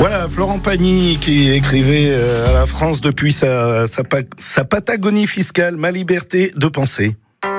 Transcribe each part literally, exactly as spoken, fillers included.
Voilà, Florent Pagny qui écrivait à la France depuis sa, sa, sa Patagonie fiscale, Ma liberté de penser.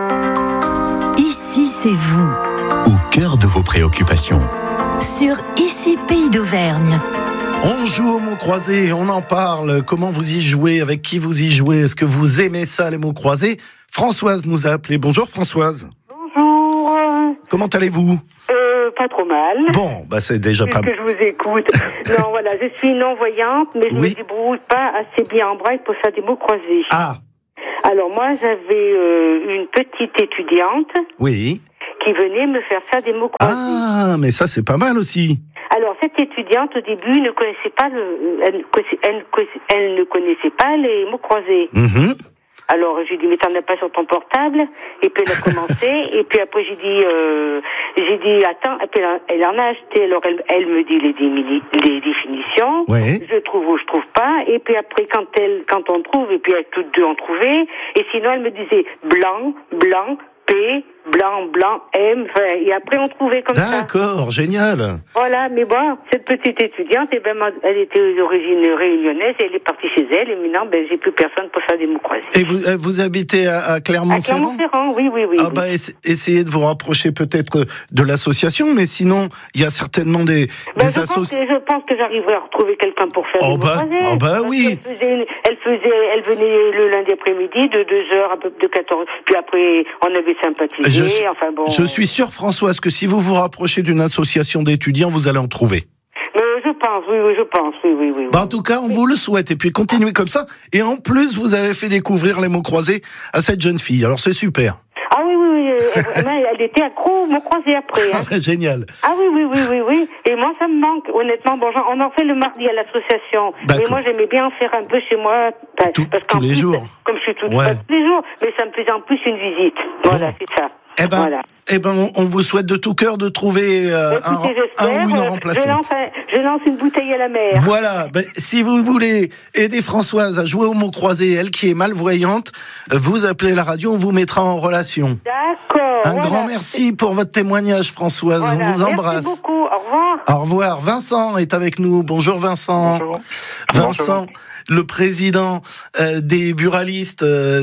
Ici, c'est vous. Au cœur de vos préoccupations. Sur Ici, Pays d'Auvergne. On joue aux mots croisés, on en parle. Comment vous y jouez? Avec qui vous y jouez? Est-ce que vous aimez ça, les mots croisés? Françoise nous a appelé. Bonjour Françoise. Bonjour. Comment allez-vous? Euh, pas trop mal. Bon, bah c'est déjà pas mal. Que je vous écoute. Non, voilà, je suis non-voyante, mais je oui. me débrouille pas assez bien en braille pour faire des mots croisés. Ah. Alors moi, j'avais euh, une petite étudiante. Oui. Qui venait me faire faire des mots croisés. Ah, mais ça c'est pas mal aussi. Alors cette étudiante au début ne connaissait pas le, elle, elle, elle ne connaissait pas les mots croisés. Mm-hmm. Alors j'ai dit mais t'en as pas sur ton portable? Et puis elle a commencé et puis après j'ai dit euh, j'ai dit attends, et puis elle, elle en a acheté. Alors elle, elle me dit les, les définitions. Ouais. Je trouve ou je trouve pas. Et puis après quand elle quand on trouve et puis elles toutes deux ont trouvé. Et sinon elle me disait blanc blanc P, blanc, blanc, M, et après on trouvait comme D'accord, ça. D'accord, génial. Voilà, mais bon, cette petite étudiante, eh ben, elle était d'origine réunionnaise, et elle est partie chez elle, et maintenant, ben, j'ai plus personne pour faire des mots croisés. Et vous, vous habitez à, à Clermont-Ferrand? À Clermont-Ferrand, oui, oui, oui. Ah oui. bah, essayez de vous rapprocher peut-être de l'association, mais sinon, il y a certainement des, ben, des je, associations. pense que, je pense que j'arriverai à retrouver quelqu'un pour faire oh des bah, mots croisés. Oh bah oui. Elle faisait, une, elle faisait, elle venait le lundi après-midi de deux heures, à peu de quatorze, puis après, on avait sympathisé. Je, enfin bon. Je suis sûr, Françoise, que si vous vous rapprochez d'une association d'étudiants, vous allez en trouver. Mais je pense, oui, oui, je pense, oui, oui, oui. Bah, en tout cas, on oui. vous le souhaite. Et puis, continuez comme ça. Et en plus, vous avez fait découvrir les mots croisés à cette jeune fille. Alors, c'est super. Ah oui, oui, oui. Elle, elle était accro aux mots croisés après. Hein. Génial. Ah oui, oui, oui, oui, oui. Et moi, ça me manque, honnêtement. Bon, on en fait le mardi à l'association. D'accord. Mais moi, j'aimais bien en faire un peu chez moi. Parce, tout, parce tous les plus, jours. Comme je suis tout ouais. pas tous les jours. Mais ça me faisait en plus une visite. Voilà, bon. C'est ça. Eh ben, voilà. eh ben, on, on vous souhaite de tout cœur de trouver euh, Écoutez, un, un ou une euh, remplaçante. Je lance, un, je lance une bouteille à la mer. Voilà. Ben, si vous voulez aider Françoise à jouer aux mots croisés, elle qui est malvoyante, vous appelez la radio, on vous mettra en relation. D'accord. Un voilà. grand merci pour votre témoignage, Françoise. Voilà. On vous embrasse. Merci beaucoup. Au revoir. Au revoir. Vincent est avec nous. Bonjour Vincent. Bonjour. Vincent. Bonjour. Le président euh, des buralistes euh,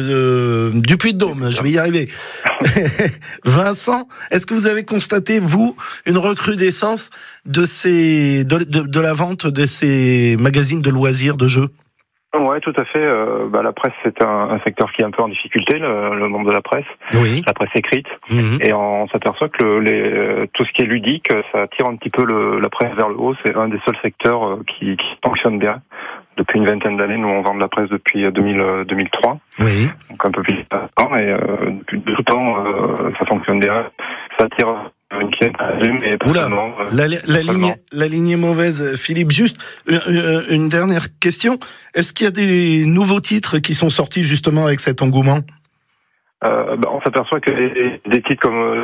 de, de, du Puy-de-Dôme, je vais y arriver. Vincent, est-ce que vous avez constaté, vous, une recrudescence de, ces, de, de, de la vente de ces magazines de loisirs, de jeux? Ouais, tout à fait. Euh, bah, la presse, c'est un, un secteur qui est un peu en difficulté, le, le monde de la presse, oui. la presse écrite, mmh. et on s'aperçoit que le, les, tout ce qui est ludique, ça tire un petit peu le, la presse vers le haut. C'est un des seuls secteurs qui, qui fonctionne bien. Depuis une vingtaine d'années, nous on vend de la presse depuis deux mille, deux mille trois, oui. donc un peu plus de temps, et euh, depuis tout le temps, euh, ça fonctionne bien. Ça tire une clientèle, mais pas Oula, seulement. la, la, ligne, la ligne est mauvaise. Philippe, juste une, une dernière question. Est-ce qu'il y a des nouveaux titres qui sont sortis justement avec cet engouement? euh, bah, On s'aperçoit que des, des titres comme... Euh,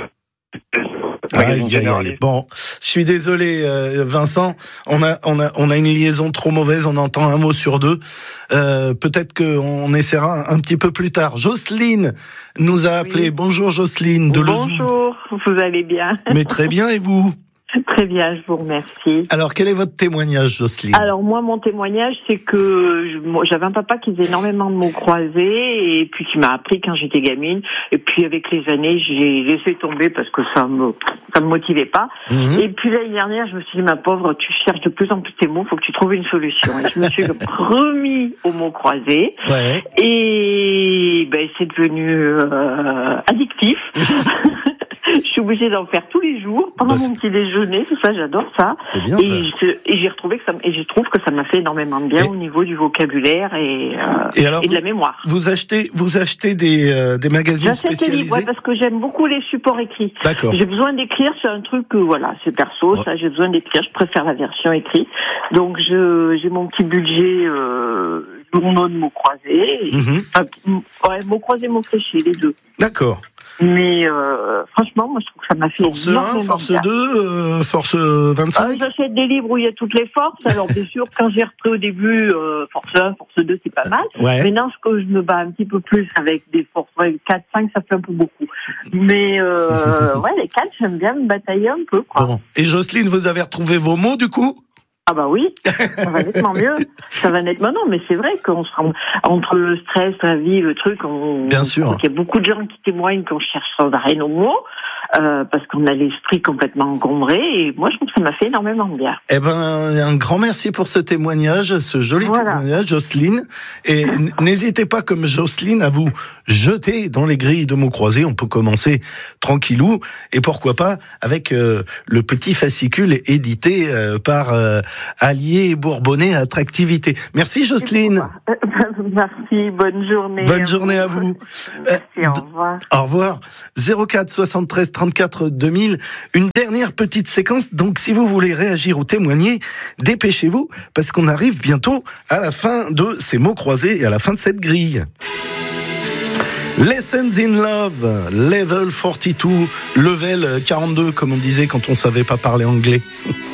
Aïe, aïe, aïe. Bon, je suis désolé, euh, Vincent. On a, on a, on a une liaison trop mauvaise. On entend un mot sur deux. Euh, peut-être qu'on essaiera un petit peu plus tard. Jocelyne nous a appelé. Oui. Bonjour, Jocelyne de Lezou. Bonjour, vous allez bien? Mais très bien, et vous? Très bien, je vous remercie. Alors, quel est votre témoignage, Jocelyne? Alors, moi, mon témoignage, c'est que je, moi, j'avais un papa qui faisait énormément de mots croisés et puis qui m'a appris quand j'étais gamine. Et puis, avec les années, j'ai laissé tomber parce que ça me, ça me motivait pas. Mmh. Et puis, l'année dernière, je me suis dit, ma pauvre, tu cherches de plus en plus tes mots, faut que tu trouves une solution. Et je me suis remis aux mots croisés. Ouais. Et, ben, c'est devenu, euh, addictif. Je suis obligée d'en faire tous les jours pendant bah, mon petit déjeuner, tout ça, j'adore ça. C'est bien et, ça. Je, et j'ai retrouvé que ça, et je trouve que ça m'a fait énormément de bien et, au niveau du vocabulaire et, euh, et, alors, et de la mémoire. Vous achetez, vous achetez des, euh, des magazines J'achète spécialisés. des livres, ouais, parce que j'aime beaucoup les supports écrits. D'accord. J'ai besoin d'écrire sur un truc que voilà, c'est perso, oh. ça, j'ai besoin d'écrire. Je préfère la version écrite. Donc je, j'ai mon petit budget euh, journaux de mots croisés. Mm-hmm. Enfin, ouais, mots croisés, mots fléchés, les deux. D'accord. Mais euh, franchement, moi je trouve que ça m'a fait Force un, Force deux, euh, Force vingt-cinq. Euh, j'achète des livres où il y a toutes les forces. Alors bien sûr, quand j'ai repris au début, euh, Force un, Force deux, c'est pas mal. Ouais. Maintenant, ce que je me bats un petit peu plus avec des Force quatre, cinq, ça fait un peu beaucoup. Mais euh, ouais, les quatre, j'aime bien me batailler un peu, quoi. Bon. Et Jocelyne, vous avez retrouvé vos mots du coup? Ah bah oui, ça va nettement mieux. Ça va nettement non, mais c'est vrai qu'on se rend entre le stress, la vie, le truc. On, Bien sûr. Il y a beaucoup de gens qui témoignent qu'on cherche sans arrêt nos mots euh, parce qu'on a l'esprit complètement encombré. Et moi, je trouve que ça m'a fait énormément de bien. Eh ben, un grand merci pour ce témoignage, ce joli Voilà. témoignage, Jocelyne. Et n- n'hésitez pas, comme Jocelyne, à vous jeter dans les grilles de mots croisés. On peut commencer tranquillou, et pourquoi pas avec euh, le petit fascicule édité euh, par euh, Allier Bourbonnais Attractivité. Merci, Jocelyne. Merci, bonne journée. Bonne journée à vous. Merci, Euh, au revoir. Au revoir. zéro quatre soixante-treize trente-quatre deux mille. Une dernière petite séquence. Donc, si vous voulez réagir ou témoigner, dépêchez-vous, parce qu'on arrive bientôt à la fin de ces mots croisés et à la fin de cette grille. Lessons in Love, Level quarante-deux, Level quarante-deux, comme on disait quand on savait pas parler anglais.